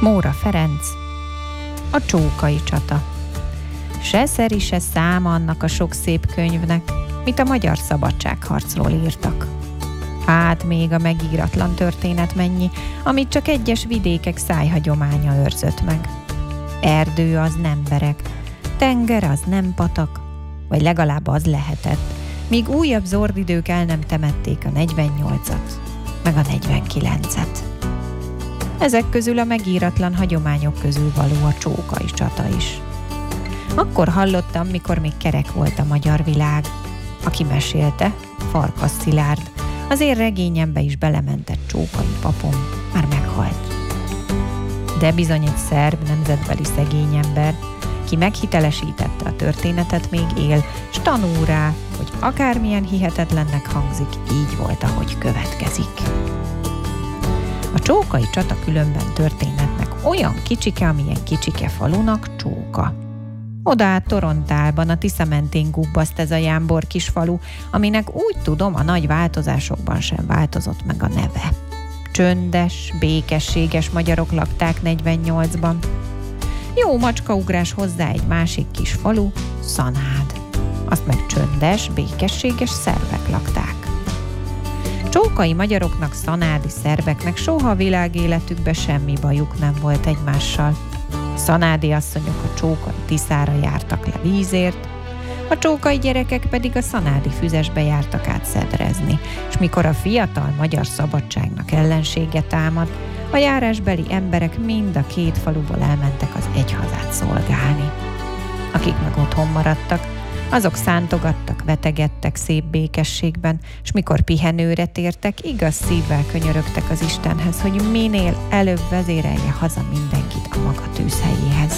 Móra Ferenc, a csókai csata. Se szeri, se száma annak a sok szép könyvnek, mit a magyar szabadságharcról írtak. Hát még a megíratlan történet mennyi, amit csak egyes vidékek szájhagyománya őrzött meg. Erdő az nem bereg, tenger az nem patak, vagy legalább az lehetett, míg újabb zordidők el nem temették a 48-at, meg a 49-et. Ezek közül a megíratlan hagyományok közül való a csókai csata is. Akkor hallottam, mikor még kerek volt a magyar világ. Aki mesélte, Farkas Szilárd, az én regényembe is belementett csókai papom, már meghalt. De bizony egy szerb nemzetbeli szegény ember, ki meghitelesítette a történetet, még él, s tanul rá, hogy akármilyen hihetetlennek hangzik, így volt, ahogy következik. A csókai csata különben történetnek olyan kicsike, amilyen kicsike falunak csóka. Oda át Torontálban, a Tisza mentén gubbaszt ez a jámbor kis falu, aminek úgy tudom, a nagy változásokban sem változott meg a neve. Csöndes, békességes magyarok lakták 48-ban. Jó macskaugrás hozzá egy másik kis falu, Szanád. Azt meg csöndes, békességes szerbek lakták. Csókai magyaroknak, szanádi szerbeknek soha a világéletükben semmi bajuk nem volt egymással. A szanádi asszonyok a csókai Tiszára jártak le vízért, a csókai gyerekek pedig a szanádi füzesbe jártak át szedrezni, és mikor a fiatal magyar szabadságnak ellensége támad, a járásbeli emberek mind a két faluból elmentek az egyhazát szolgálni. Akik meg otthon maradtak, azok szántogattak, vetegettek szép békességben, és mikor pihenőre tértek, igaz szívvel könyörögtek az Istenhez, hogy minél előbb vezérelje haza mindenkit a maga tűzhelyéhez.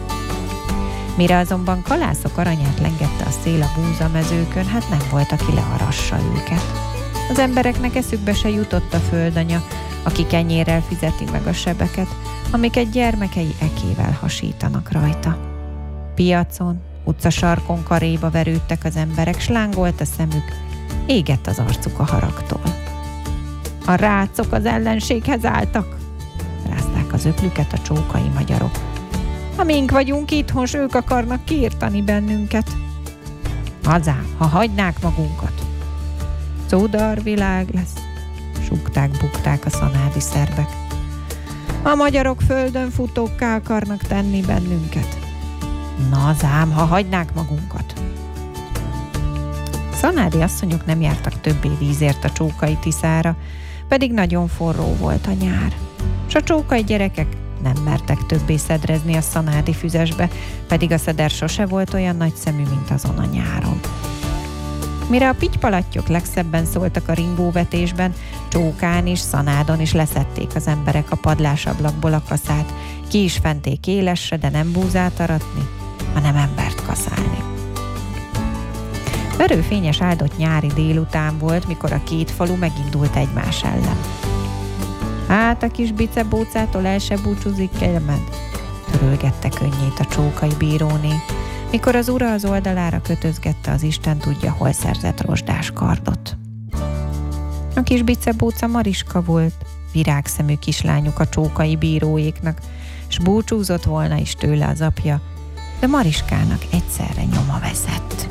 Mire azonban kalászok aranyát lengette a szél a búzamezőkön, hát nem volt, aki learassa őket. Az embereknek eszükbe se jutott a földanya, aki kenyérrel fizeti meg a sebeket, amiket gyermekei ekével hasítanak rajta. Piacon, utcasarkon karéba verődtek az emberek, s lángolt a szemük, égett az arcuk a haragtól. A rácok az ellenséghez álltak, rázták az öklüket a csókai magyarok. Amink vagyunk itthon, s ők akarnak kiirtani bennünket. Hazám, ha hagynák magunkat. Cudar világ lesz, súgták-bukták a szanádi szerbek. A magyarok földön futókká akarnak tenni bennünket. Na ám, ha hagynák magunkat. Szanádi asszonyok nem jártak többé vízért a csókai Tiszára, pedig nagyon forró volt a nyár. S a csókai gyerekek nem mertek többé szedrezni a szanádi füzesbe, pedig a szeder sose volt olyan nagyszemű, mint azon a nyáron. Mire a pitypalattyok legszebben szóltak a ringóvetésben, Csókán és Szanádon is leszedték az emberek a padlásablakból a kaszát, ki is fenték élesre, de nem búzát aratni, hanem embert kaszálni. Verőfényes áldott nyári délután volt, mikor a két falu megindult egymás ellen. Hát a kis bicebócától el se búcsúzik, kelmed, törölgette könnyét a csókai bíróné, mikor az ura az oldalára kötözgette az Isten tudja hol szerzett rozsdás kardot. A kis bicebóca Mariska volt, virágszemű kislányuk a csókai bíróéknak, s búcsúzott volna is tőle az apja, de Mariskának egyszerre nyoma veszett.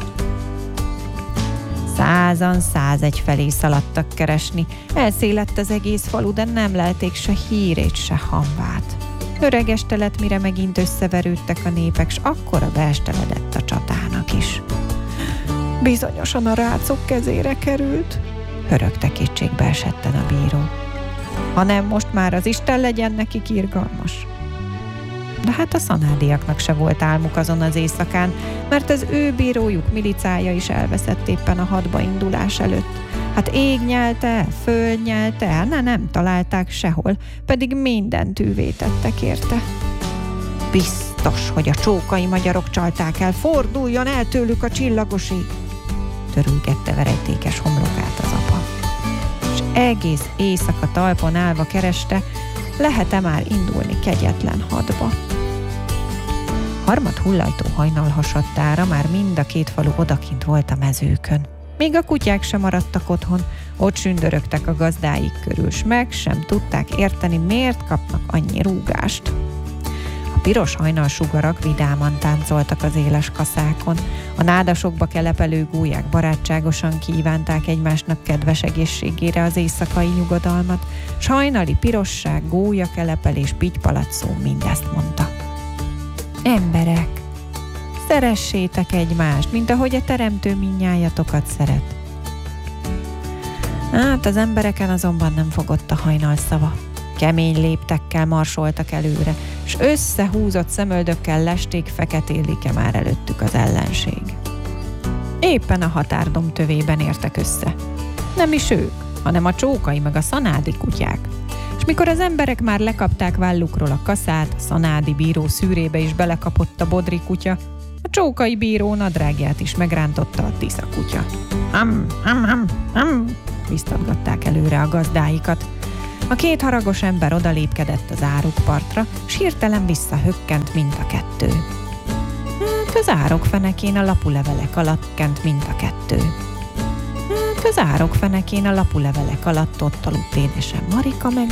100-an 101 felé szaladtak keresni, elszélett az egész falu, de nem lelték se hírét, se hamvát. Öregeste lett, mire megint összeverődtek a népek, s akkora beesteledett a csatának is. Bizonyosan a rácok kezére került, hörögte kétségbe esetten a bíró. Hanem most már az Isten legyen nekik irgalmas. De hát a szanádiaknak se volt álmuk azon az éjszakán, mert az ő bírójuk milicája is elveszett éppen a hadba indulás előtt. Hát ég nyelte el, föld nyelte el, nem találták sehol, pedig mindent tűvé tettek érte. Biztos, hogy a csókai magyarok csalták el, forduljon el tőlük a csillagos ég, törülgette verejtékes homlokát az apa. És egész éjszaka talpon állva kereste, lehet-e már indulni kegyetlen hadba. Harmad hullajtó hajnal hasadtára már mind a két falu odakint volt a mezőkön. Még a kutyák sem maradtak otthon, Ott sündörögtek a gazdáik körül, s meg sem tudták érteni, miért kapnak annyi rúgást. A piros hajnalsugarak vidáman táncoltak az éles kaszákon. A nádasokba kelepelő gólyák barátságosan kívánták egymásnak kedves egészségére az éjszakai nyugodalmat, s hajnali pirosság, gólyakelepelés, pitypalatszó mindezt mondta. Emberek, szeressétek egymást, mint ahogy a teremtő mindnyájatokat szeret. Hát az embereken azonban nem fogott a hajnal szava. Kemény léptekkel marsoltak előre, s összehúzott szemöldökkel lesték feketéllike már előttük az ellenség. Éppen a határdom tövében értek össze. Nem is ők, hanem a csókai meg a szanádi kutyák. És mikor az emberek már lekapták vállukról a kaszát, a szanádi bíró szűrébe is belekapott a bodri kutya, a csókai bíró nadrágját is megrántotta a tisza kutya. Biztatgatták előre a gazdáikat. A két haragos ember odalépkedett az árokpartra, s hirtelen visszahökkent mind a kettő. Hát az árok fenekén a lapulevelek alatt kent mind a kettő. Hát az árok fenekén a lapulevelek alatt ott aludt édesem Marika meg